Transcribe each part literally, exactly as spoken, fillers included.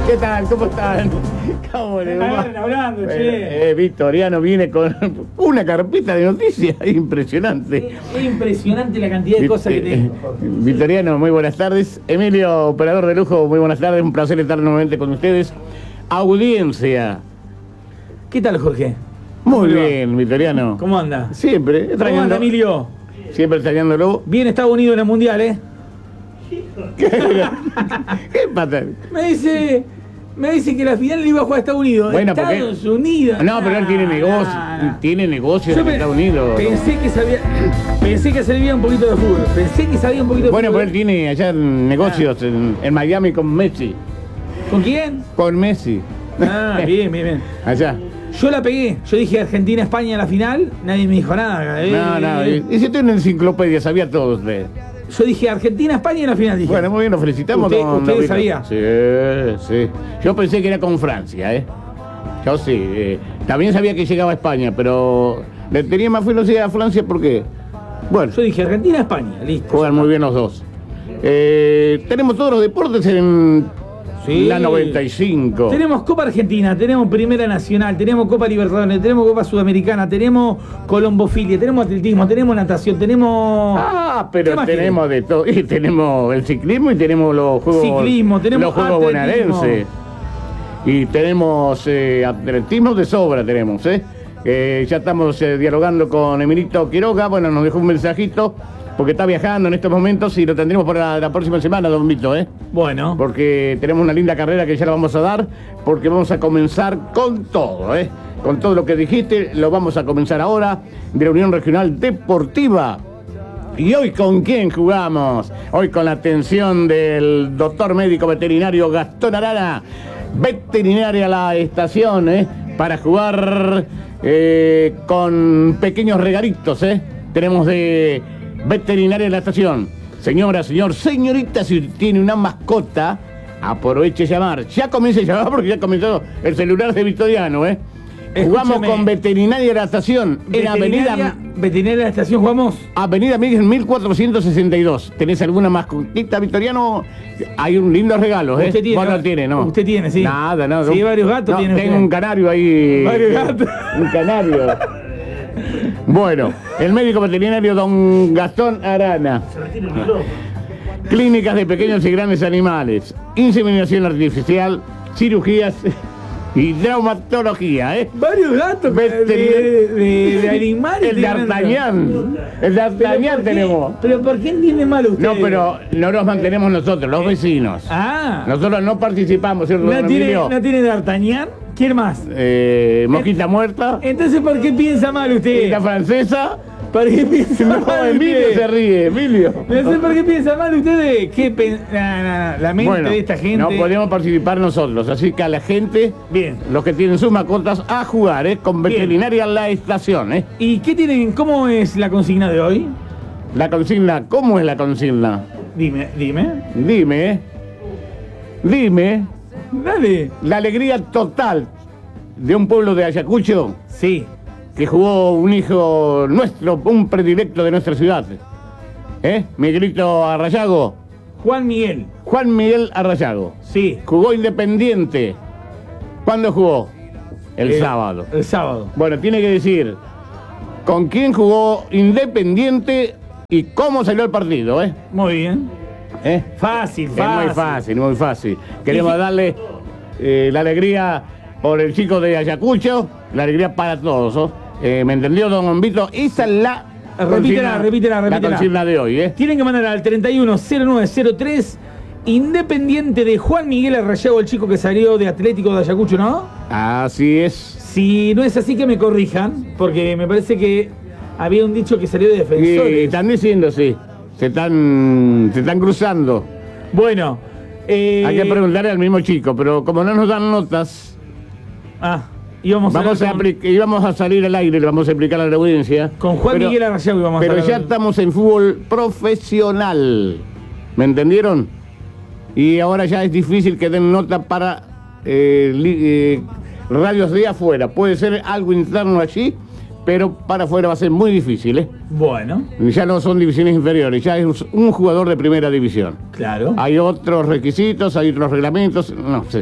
¿Qué tal? ¿Cómo están? ¿Cómo le va? Están hablando, Bueno, che. eh, Victoriano viene con una carpeta de noticias impresionante. Es impresionante la cantidad de cosas que tengo. Victoriano, muy buenas tardes. Emilio, operador de lujo, muy buenas tardes. Un placer estar nuevamente con ustedes. Audiencia. ¿Qué tal, Jorge? Muy ¿Cómo le va? bien, Victoriano. ¿Cómo anda? Siempre, ¿Cómo extrañando. anda, Emilio? Siempre extrañándolo. Bien Estados Unidos en el Mundial, ¿eh? ¿Qué, ¿Qué pasa? Me dice... Me dice que la final le iba a jugar a Estados Unidos. Bueno, Estados porque- Unidos. No, pero él tiene Nah, negocios. nah, nah. Tiene negocios Yo en pe- Estados Unidos. Pensé que sabía... Pensé que sabía un poquito de fútbol. Pensé que sabía un poquito de Bueno, fútbol. pues él tiene allá negocios en, en Miami con Messi. ¿Con quién? Con Messi. Ah, bien, bien, bien. Allá. Yo la pegué. Yo dije Argentina-España en la final. Nadie me dijo nada. Eh, No, no. eh, Y si estoy en enciclopedia, sabía todo usted. Yo dije Argentina-España en la final. Dije. Bueno, muy bien, nos felicitamos. ¿Usted- don usted Laurito. sabía? Sí, sí. Yo pensé que era con Francia, ¿eh? Yo sí. eh, También sabía que llegaba a España, pero le tenía más velocidad a Francia porque, bueno, Yo dije Argentina-España. Listo. juegan muy bien los dos. Eh, tenemos todos los deportes en Sí. la noventa y cinco. Tenemos Copa Argentina, tenemos Primera Nacional, tenemos Copa Libertadores, tenemos Copa Sudamericana, tenemos colombofilia, tenemos atletismo, tenemos natación, tenemos... Ah, ¿Qué pero más tenemos de todo. Y tenemos el ciclismo y tenemos los juegos, Ciclismo, tenemos los juegos atletismo. bonaerenses. Y tenemos eh, atletismo de sobra, tenemos, ¿eh? Eh, ya estamos eh, dialogando con Emilito Quiroga. Bueno, nos dejó un mensajito porque está viajando en estos momentos y lo tendremos para la próxima semana, don Vito, ¿eh? Bueno, Porque tenemos una linda carrera que ya la vamos a dar, porque vamos a comenzar con todo, ¿eh? Con todo lo que dijiste, lo vamos a comenzar ahora, de la Unión Regional Deportiva. ¿Y hoy con quién jugamos? Hoy con la atención del doctor médico veterinario Gastón Arana, veterinaria La Estación, ¿eh? Para jugar eh, con pequeños regalitos, ¿eh? Tenemos de veterinaria La Estación. Señora, señor, señorita, si tiene una mascota, aproveche a llamar. Ya comience a llamar porque ya comenzó el celular de Victoriano, ¿eh? Jugamos Escúchame. con veterinaria La Estación en veterinaria, Avenida... veterinaria de la estación jugamos. Avenida Miguel mil cuatrocientos sesenta y dos. ¿Tenés alguna mascotita, Victoriano? Hay un lindo regalo, ¿eh? Usted tiene, Vos no ¿no? tiene, ¿no? Usted tiene, sí. Nada, no. Sí, no. varios gatos No, tiene tengo usted. un canario ahí. Varios gatos. Un canario. Bueno, el médico veterinario don Gastón Arana. Clínicas de pequeños y grandes animales. Inseminación artificial, cirugías y traumatología, ¿eh? Varios gatos de, Veterin- de, de, de animales. El de D'Artagnan. El de D'Artagnan tenemos. Pero ¿por qué entiende mal usted? No, pero no nos mantenemos nosotros, los vecinos. Ah, Nosotros no participamos, ¿cierto, ¿no don tiene, Emilio? ¿no tiene D'Artagnan? ¿Quién más? Eh, mosquita muerta, Entonces, ¿por qué piensa mal usted? mosquita francesa. ¿Por qué piensa No, mal Emilio usted? se ríe, Emilio. No sé por qué piensa mal usted. ¿Qué pen- na, na, na, la mente Bueno, de esta gente? no podemos participar nosotros, así que a la gente, Bien. los que tienen sus mascotas, a jugar, ¿eh? Con Bien. veterinaria La Estación, ¿eh? ¿Y qué tienen? ¿Cómo es la consigna de hoy? La consigna, ¿cómo es la consigna? Dime, dime. Dime, ¿eh? Dime, Dale. la alegría total de un pueblo de Ayacucho Sí. que jugó un hijo nuestro, un predilecto de nuestra ciudad. ¿Eh? Miguelito Arrayago. Juan Miguel. Juan Miguel Arrayago. Sí. Jugó Independiente. ¿Cuándo jugó? El Eh, sábado. El sábado. Bueno, tiene que decir con quién jugó Independiente y cómo salió el partido, ¿eh? Muy bien. ¿Eh? Fácil, Es fácil. muy fácil, muy fácil. Queremos Y- darle eh, la alegría por el chico de Ayacucho, la alegría para todos, ¿no? Eh, ¿Me entendió, don Vito? Esa es la Repítela, consigna- repítela, repítela. La consigna de hoy, ¿eh? Tienen que mandar al treinta y uno cero nueve cero tres Independiente de Juan Miguel Arrayago, el chico que salió de Atlético de Ayacucho, ¿no? Así es. Si no es así, que me corrijan, porque me parece que había un dicho que salió de Y defensores. están diciendo, sí. Se están, se están cruzando. Bueno, eh, Hay que preguntarle al mismo chico, pero como no nos dan notas, Ah, íbamos vamos a, hablar con, apli- íbamos a salir al aire, le vamos a explicar a la audiencia. con Juan Pero- Miguel Arrayago íbamos a Pero hablar. ya estamos en fútbol profesional. ¿Me entendieron? Y ahora ya es difícil que den nota para eh, li- eh, radios de afuera. Puede ser algo interno allí, pero para afuera va a ser muy difícil, ¿eh? Bueno, Ya no son divisiones inferiores, ya es un jugador de primera división. claro. Hay otros requisitos, hay otros reglamentos, no sé.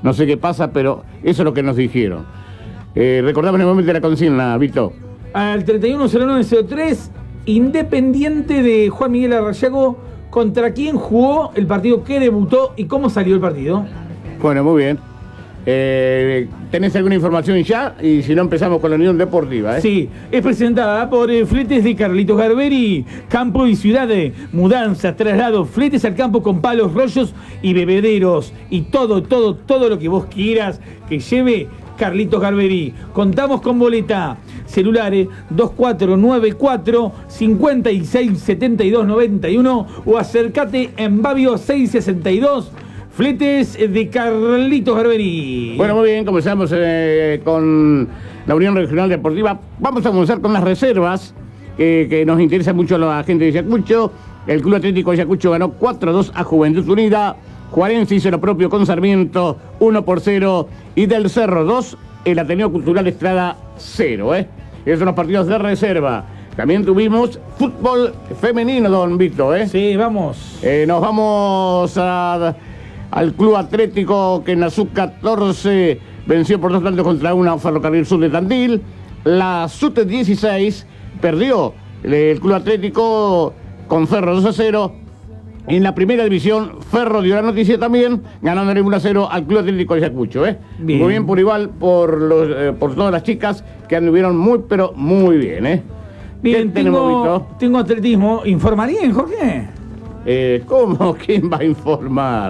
no sé qué pasa, pero eso es lo que nos dijeron. Eh, recordamos nuevamente la consigna, Vito. Al treinta y uno cero nueve cero tres, Independiente de Juan Miguel Arrayago, ¿contra quién jugó el partido que debutó y cómo salió el partido? Bueno, muy bien. Eh, ¿Tenés alguna información ya? Y si no, empezamos con la Unión Deportiva, ¿eh? Sí, es presentada por eh, Fletes de Carlitos Garberi, campo y ciudad, de mudanza, traslado, fletes al campo con palos, rollos y bebederos. Y todo, todo, todo lo que vos quieras que lleve Carlitos Garberi. Contamos con boleta. Celulares dos cuatro nueve cuatro, cinco seis siete dos nueve uno o acércate en Babio seiscientos sesenta y dos. Fletes de Carlitos Garberi. Bueno, muy bien, comenzamos eh, con la Unión Regional Deportiva. Vamos a comenzar con las reservas, eh, que nos interesa mucho a la gente de Ayacucho. El Club Atlético de Ayacucho ganó cuatro a dos a Juventud Unida. Juarense hizo lo propio con Sarmiento, uno por cero. Y del Cerro dos, el Ateneo Cultural Estrada cero. ¿eh? Esos son los partidos de reserva. También tuvimos fútbol femenino, don Vito. ¿eh? Sí, vamos. Eh, nos vamos a... al Club Atlético, que en la sub catorce venció por dos tantos contra una Ferrocarril Sur de Tandil. La sub dieciséis perdió el Club Atlético con Ferro dos a cero. En la primera división, Ferro dio la noticia también, ganándole uno a cero al Club Atlético de Ayacucho. ¿eh? Bien. Muy bien por igual, por, los, eh, por todas las chicas que anduvieron muy, pero muy bien. ¿eh? Bien, tengo, tengo atletismo. ¿Informarían, Jorge? Eh, ¿Cómo? ¿Quién va a informar?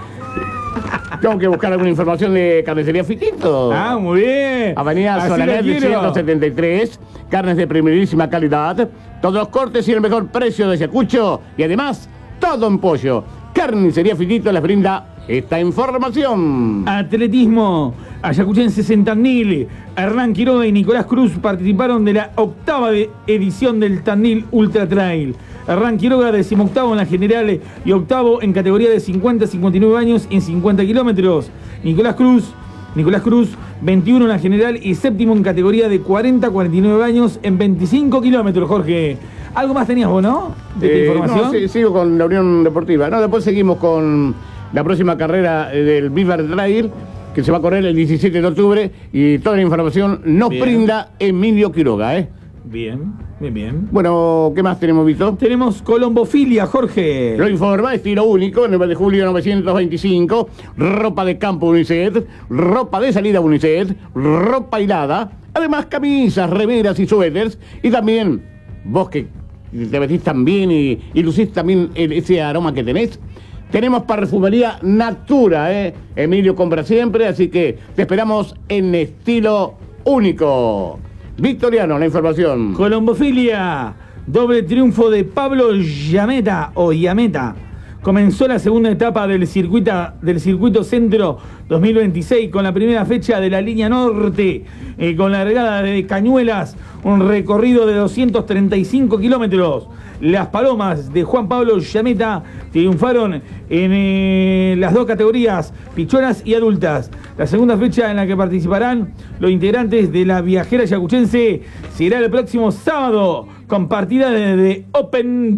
Tengo que buscar alguna información de Carnicería Fitito. Ah, muy bien. Avenida Solanel ciento setenta y tres, carnes de primerísima calidad, todos los cortes y el mejor precio de Ayacucho, y además, todo en pollo. Carnicería Fitito les brinda esta información. Atletismo. Ayacuchense en Tandil. Hernán Quiroga y Nicolás Cruz participaron de la octava de edición del Tandil Ultra Trail. Hernán Quiroga, decimoctavo en la general y octavo en categoría de cincuenta a cincuenta y nueve años en cincuenta kilómetros. Nicolás Cruz, Nicolás Cruz, veintiuno en la general y séptimo en categoría de cuarenta a cuarenta y nueve años en veinticinco kilómetros, Jorge. ¿Algo más tenías vos, no? De eh, esta información. No, sí, sigo con la Unión Deportiva. No, después seguimos con la próxima carrera del Vivar Trail, que se va a correr el diecisiete de octubre, y toda la información nos bien. brinda Emilio Quiroga, ¿eh? Bien, bien, bien. Bueno, ¿qué más tenemos, Vito? Tenemos colombofilia, Jorge. Lo informa, estilo único, nueve de julio novecientos veinticinco, ropa de campo Unicet, ropa de salida Unicet, ropa hilada, además camisas, remeras y suéteres, y también, vos que te vestís tan bien y, y lucís también el, ese aroma que tenés, tenemos perfumería Natura, ¿eh? Emilio compra siempre, así que te esperamos en estilo único. Victoriano, la información. Colombofilia, doble triunfo de Pablo Yameta o Yameta. Comenzó la segunda etapa del circuito, del circuito Centro dos mil veintiséis con la primera fecha de la línea norte, eh, con la regada de Cañuelas, un recorrido de doscientos treinta y cinco kilómetros. Las Palomas de Juan Pablo Yameta triunfaron en eh, las dos categorías, pichonas y adultas. La segunda fecha en la que participarán los integrantes de la viajera yacuchense será el próximo sábado, con partida de, de Open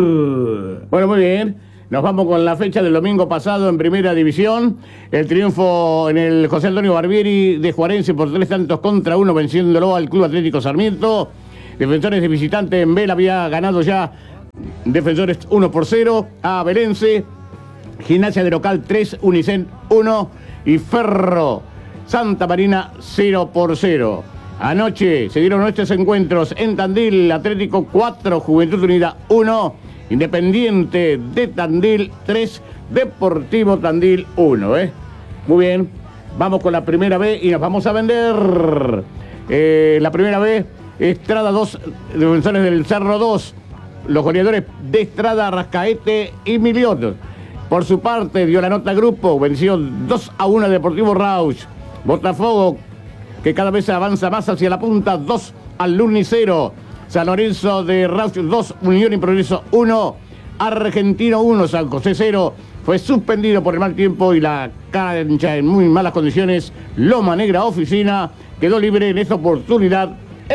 Tour. Bueno, muy bien. Nos vamos con la fecha del domingo pasado en Primera División. El triunfo en el José Antonio Barbieri de Juarense por tres tantos contra uno, venciéndolo al Club Atlético Sarmiento. Defensores de visitante en Vela había ganado ya Defensores uno por cero a Belense. Gimnasia de local tres, Unicen uno y Ferro Santa Marina cero por cero. Anoche se dieron nuestros encuentros en Tandil, Atlético cuatro, Juventud Unida uno. Independiente de Tandil tres, Deportivo Tandil uno, ¿eh? Muy bien, vamos con la primera B y nos vamos a vender. Eh, la primera B, Estrada dos, Defensores del Cerro dos, los goleadores de Estrada, Rascaete y Miliot. Por su parte, dio la nota grupo, venció dos a uno a Deportivo Rauch. Botafogo, que cada vez avanza más hacia la punta, dos al Lunicero. San Lorenzo de Rauch dos, Unión y Progreso uno, Argentino uno, San José cero. Fue suspendido por el mal tiempo y la cancha en muy malas condiciones. Loma Negra Oficina quedó libre en esta oportunidad.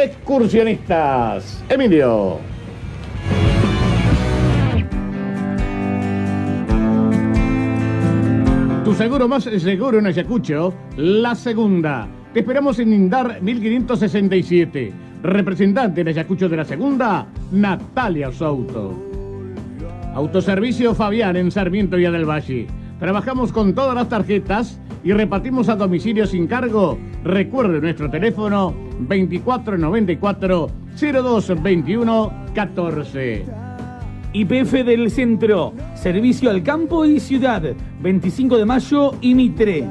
Excursionistas. Emilio. Tu seguro más seguro en Ayacucho, La Segunda. Te esperamos en Indar mil quinientos sesenta y siete. Representante en Ayacucho de La Segunda, Natalia Souto. Autoservicio Fabián en Sarmiento y del Valle. Trabajamos con todas las tarjetas y repartimos a domicilio sin cargo. Recuerde nuestro teléfono veinticuatro noventa y cuatro cero dos veintiuno catorce. Y P F del Centro, servicio al campo y ciudad, veinticinco de mayo y Mitre.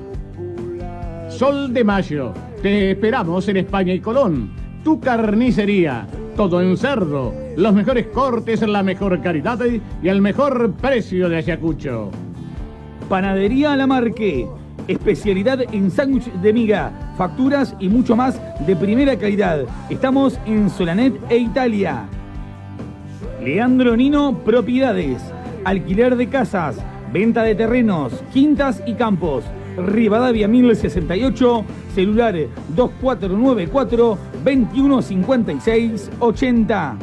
Sol de Mayo, te esperamos en España y Colón. Tu carnicería, todo en cerdo, los mejores cortes, la mejor calidad y el mejor precio de Ayacucho. Panadería Lamarque, especialidad en sándwich de miga, facturas y mucho más de primera calidad. Estamos en Solanet e Italia. Leandro Nino Propiedades, alquiler de casas, venta de terrenos, quintas y campos. Rivadavia mil sesenta y ocho, celular dos cuatro nueve cuatro, veintiuno cincuenta y seis ochenta.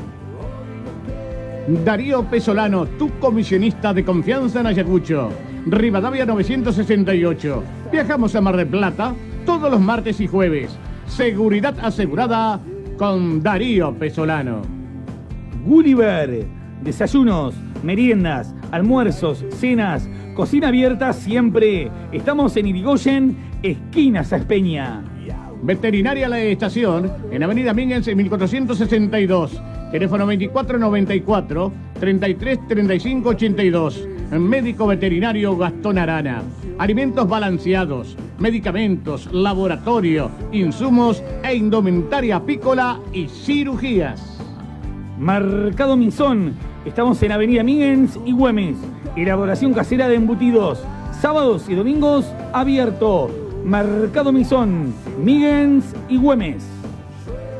Darío Pesolano, tu comisionista de confianza en Ayacucho. Rivadavia novecientos sesenta y ocho. Viajamos a Mar del Plata todos los martes y jueves. Seguridad asegurada con Darío Pesolano. Gulliver, desayunos, meriendas, almuerzos, cenas, cocina abierta siempre. Estamos en Irigoyen, esquina Saspeña. Veterinaria La Estación, en Avenida Mingens mil cuatrocientos sesenta y dos. Teléfono veinticuatro noventa y cuatro, treinta y tres treinta y cinco ochenta y dos. Médico veterinario Gastón Arana. Alimentos balanceados, medicamentos, laboratorio, insumos e indumentaria apícola y cirugías. Mercado Minzón, estamos en Avenida Mingens y Güemes. Elaboración casera de embutidos, sábados y domingos abierto. Mercado Minzón, Mingens y Güemes.